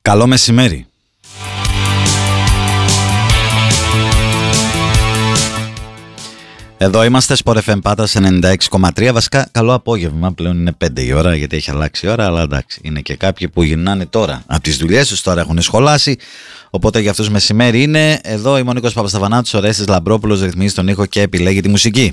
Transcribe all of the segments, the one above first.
Καλό μεσημέρι. Εδώ είμαστε, Sport FM Πάτρας 96,3. Βασικά καλό απόγευμα, πλέον είναι 5 η ώρα γιατί έχει αλλάξει η ώρα, αλλά εντάξει, είναι και κάποιοι που γυρνάνε τώρα από τις δουλειές τους, τώρα έχουν σχολάσει, οπότε για αυτούς μεσημέρι είναι. Εδώ είμαι ο Νίκος Παπασταβανάτος, ο Ρέστης Λαμπρόπουλος ρυθμίζει τον ήχο και επιλέγει τη μουσική.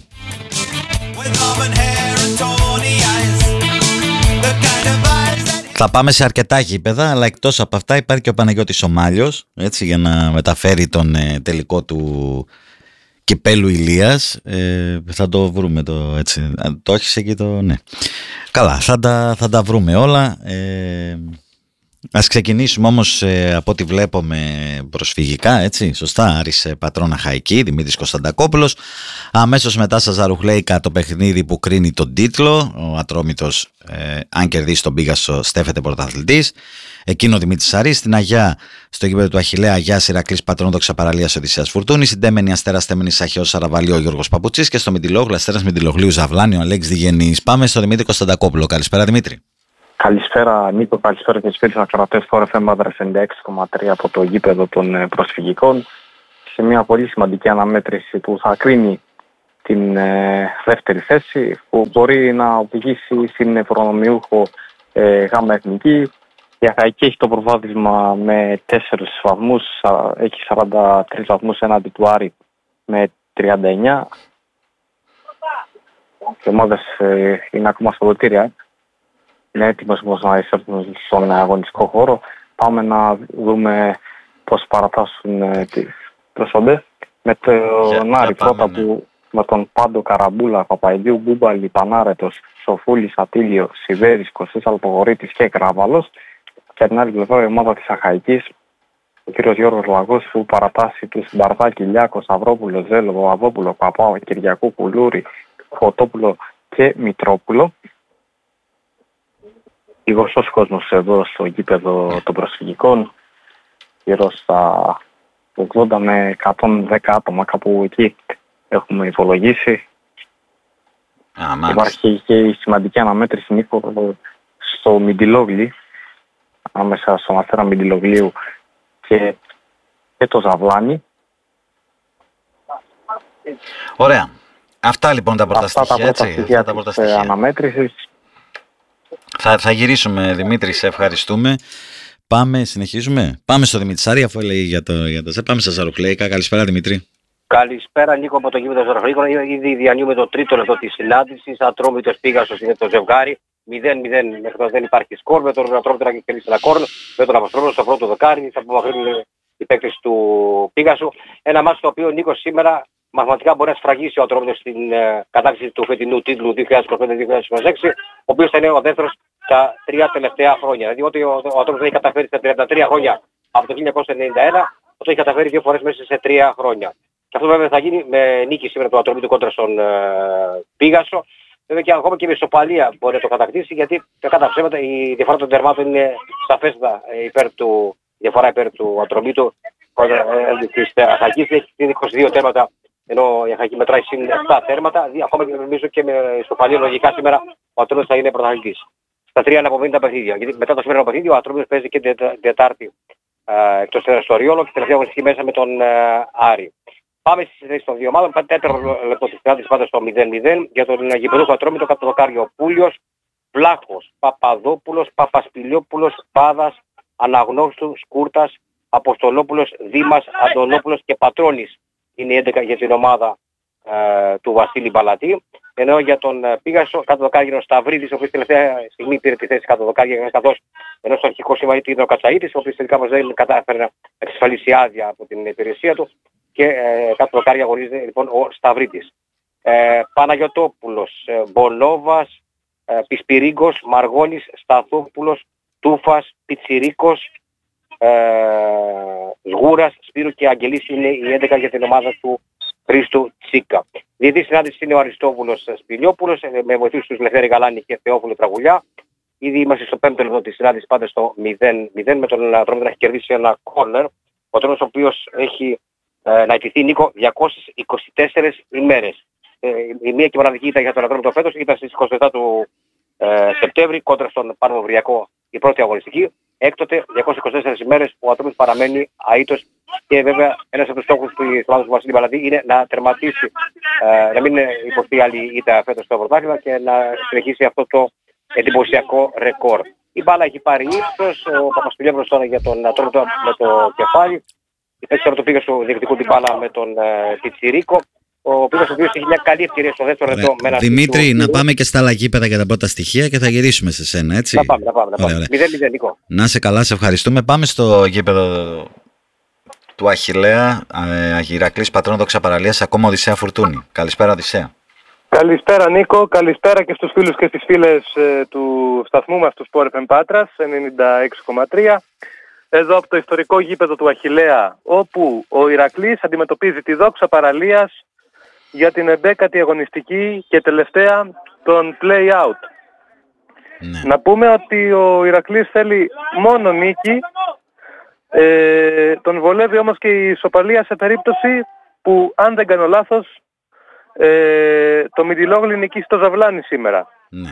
Θα πάμε σε αρκετά γήπεδα, αλλά εκτός από αυτά υπάρχει και ο Παναγιώτης ο Μάλιος, έτσι, για να μεταφέρει τον τελικό του Κυπέλου Ηλίας. Θα το βρούμε έτσι. Το έχεις εκεί ναι. Καλά, θα τα βρούμε όλα. Ας ξεκινήσουμε όμως από ό,τι βλέπουμε προσφυγικά, έτσι, σωστά. Άρης Πατρών Αχαϊκή, Δημήτρης Κωνσταντακόπουλος. Αμέσως μετά στα Ζαρουχλέικα το παιχνίδι που κρίνει τον τίτλο. Ο Ατρόμητος, αν κερδίσει τον Πίγασο, στέφεται πρωταθλητής. Εκείνο ο Δημήτρης Αρής. Στην Αγιά, στο γήπεδο του Αχιλλέα, Αγιάς Ηρακλής Πατρών Δόξα Παραλίας Οδυσσέας Φουρτούνης. Στην Τέμενη Αστέρας Τέμενης Αχαιός Σαραβαλίου ο Γιώργος Παπουτσής. Και στο Μητυλόγλου Αστέρας Μητυλογλίου Ζαβλάνιο Αλέξης Διγενής. Πάμε στο Δημήτρη Κωνσταντακόπουλο. Καλησπέρα, Δημήτρη. Καλησπέρα Νίκο, καλησπέρα και στους ακροατές Sport FM Πάτρας 96,3 από το γήπεδο των προσφυγικών, σε μια πολύ σημαντική αναμέτρηση που θα κρίνει την δεύτερη θέση, που μπορεί να οδηγήσει στην προνομιούχο γάμα εθνική. Η Αχαϊκή έχει το προβάδισμα με 4 βαθμούς, έχει 43 βαθμούς έναντι του Άρη με 39. Οι ομάδες είναι ακόμα στα δοτήρια. Είναι έτοιμος να εισέλθουν στον αγωνιστικό χώρο. Πάμε να δούμε πώς παρατάσσουν τις προσόντες. Με τον Άρη πρώτα που με τον Πάντο Καραμπούλα, Παπαϊδίου, Μπούμπαλη, Πανάρετος, Σοφούλης, Ατήλιο, Σιβέρης, Κωστής Αλπογορίτης και Κράβαλος. Και την άλλη πλευρά η ομάδα της Αχαϊκής, ο κ. Γιώργος Λαγός που παρατάσσει τους Μπαρδάκη, Λιάκο, Σταυρόπουλο, Ζέλο, Βαβόπουλο, Παπάο, Κυριακού, Κουλούρη, Φωτόπουλο και Μητρόπουλο. Λιγοσός κόσμος εδώ στο γήπεδο των προσφυγικών, γύρω στα 80 με 110 άτομα, κάπου εκεί έχουμε υπολογίσει. Υπάρχει και η σημαντική αναμέτρηση, Νίκο, στο Μητυλόγλι, άμεσα στον Αστέρα Μητυλογλίου και το Ζαβλάνι. Ωραία. Αυτά λοιπόν τα πρώτα στοιχεία, τα πρώτα στοιχεία αναμέτρησης. Θα γυρίσουμε, Δημήτρη, σε ευχαριστούμε. Συνεχίζουμε. Πάμε στο Δημήτρη Σάρη, αφού έλεγε για το πάμε στα Ζαρουχλέικα. Καλησπέρα, Δημήτρη. Καλησπέρα, Νίκο, από το γήπεδο των Ζαρουχλέικων. Ήδη διανύουμε το τρίτο λεπτό της συνάντησης. Ατρόμητος Πίγασος είναι το ζευγάρι. 0-0, μέχρι τώρα δεν υπάρχει σκορ. Με τον Ατρόμητο να κερδίσει ένα κόρνο. Με τον Αποστρόμητο στο πρώτο δοκάρι. Θα απομακρύνουν οι παίκτες του Πίγασου. Ένα μάτσο το οποίο, Νίκο, σήμερα μαθηματικά μπορεί να σφραγίσει ο Ατρόμητος στην κατάκτηση του φετινού τίτλου 2025-2026, ο οποίος θα είναι ο δεύτερος τα 3 τελευταία χρόνια. Δηλαδή, ο Ατρόμητος έχει καταφέρει στα 33 χρόνια από το 1991, το έχει καταφέρει 2 φορές μέσα σε 3 χρόνια. Και αυτό βέβαια θα γίνει με νίκη σήμερα του Ατρόμητου κόντρα στον Πίγασο. Βέβαια και ακόμα και με ισοπαλία μπορεί να το κατακτήσει, γιατί κατά ψέματα η διαφορά των τερμάτων είναι σαφέστατα διαφορά υπέρ του Ατρομήτου. Της Αχαϊκής έχει 22 τέρματα, ενώ η Αχαϊκή μετράει συν 7 τέρματα. Ακόμα και νομίζω και με ισοπαλία λογικά σήμερα ο Ατρόμητος θα είναι πρωταθλητής. Στα 3 αναπομείνει τα παιχνίδια. Γιατί μετά το σημερινό παιχνίδι ο Ατρόμητος παίζει και την Τετάρτη εκτός έδρας στο Ριόλο και τελευταία αγωνιστική μέσα με τον Άρη. Πάμε στις θέσεις των δύο ομάδων. Τέταρτο λεπτό της συνάντησης πάντα στο 0-0 για τον γηπεδούχο Ατρόμητο κάτω το δοκάριο Πούλιος, Βλάχος, Παπαδόπουλος, Παπασπηλιόπουλος, Πάδας, Αναγνώστου, Σκούρτας, Αποστολόπουλος, Δήμας, Αντωνόπουλος και Πατρώνης. Είναι η 11 για την ομάδα του Βασίλη Μπαλατή. Ενώ για τον Πίγασο κάτω δοκάριο Σταυρίδης, ο οποίος τελευταία στιγμή πήρε τη θέση κάτω δοκάριο, καθώς ενώ στο αρχικό σήμα ήταν ο Κατσαΐτης, ο οποίος τελικά μας δεν κατάφερε να εξασφαλίσει άδεια από την υπηρεσία του. Και κάτω δοκάρια αγωνίζεται λοιπόν ο Σταυρίδης. Παναγιωτόπουλος, Μπολόβας, Πισπυρίγκος, Μαργώνης, Σταθόπουλος, Τούφας, Πιτσιρίκος, Σγούρας, Σπύρου και Αγγελής είναι η 11 για την ομάδα του Χρήστου Τσίκα. Διετή συνάντηση είναι ο Αριστόβουλος Σπηλιόπουλος, με βοηθούς του Λευτέρη Γαλάνη και Θεόφουλο Τραγουλιά. Ήδη είμαστε στο 5ο λεπτό της συνάντησης, πάντα στο 0-0, με τον Ατρόμητο να έχει κερδίσει ένα κόρνερ. Ο Ατρόμητος ο οποίος έχει να ετηθεί, Νίκο, 224 ημέρες. Η μία και μοναδική ήταν για τον Ατρόμητο φέτος, ήταν στις 27 του Σεπτέμβρη, κόντρα στον Πανμαυριακό η πρώτη αγωνιστική. Έκτοτε, 224 ημέρες, ο Ατρόμητος παραμένει αήτος και βέβαια ένας από τους στόχους του ομάδας του Βασίλη Μπαλαντή είναι να τερματίσει, να μην υποστεί άλλη ήττα φέτος στο πρωτάθλημα και να συνεχίσει αυτό το εντυπωσιακό ρεκόρ. Η μπάλα έχει πάρει ύψος, ο Παπαστουλιέβρος τώρα για τον Ατρόμητο με το κεφάλι. Η θέση τώρα του πήγε στο διεκδικού την μπάλα με τον Πιτσιρίκο. Ο Πίγας ο οποίος είχε μια καλή ευκαιρία στο δεύτερο λεπτό. Δημήτρη, να πάμε και στα άλλα γήπεδα για τα πρώτα στοιχεία και θα γυρίσουμε σε σένα, έτσι. Να πάμε. 0-0, Νικό. Να σε καλά, σε ευχαριστούμε. Πάμε στο γήπεδο του Αχιλλέα, Ηρακλής Πατρών Δόξα Παραλίας, ακόμα Οδυσσέα Φουρτούνη. Καλησπέρα, Οδυσσέα. Καλησπέρα, Νίκο. Καλησπέρα και στους φίλους και στις φίλες του σταθμού μας του Sport FM Πάτρας 96,3. Εδώ από το ιστορικό γήπεδο του Αχιλλέα, όπου ο Ηρακλής αντιμετωπίζει τη Δόξα Παραλίας για την 11η αγωνιστική και τελευταία των play-out. Ναι. Να πούμε ότι ο Ηρακλής θέλει μόνο νίκη, τον βολεύει όμως και η ισοπαλία σε περίπτωση που, αν δεν κάνω λάθος, το Μητυλόγλου νικήσει στο Ζαβλάνι σήμερα. Ναι.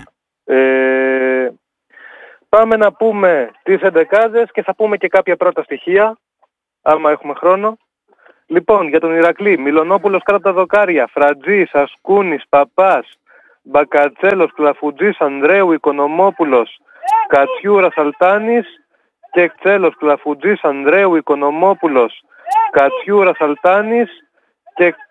Πάμε να πούμε τις εντεκάδες και θα πούμε και κάποια πρώτα στοιχεία, άμα έχουμε χρόνο. Λοιπόν, για τον Ηρακλή, Μιλονόπουλος κάτω από τα δοκάρια, Φρατζής, Ασκούνης, Παπάς, Μπακατσέλος, Κλαφουτζής, Ανδρέου, Οικονομόπουλος, Κατσιούρας, Αλτάνης και Τσέλος, Κλαφουτζής, Ανδρέου, Οικονομόπουλος, Κατσιούρας, Αλτάνης και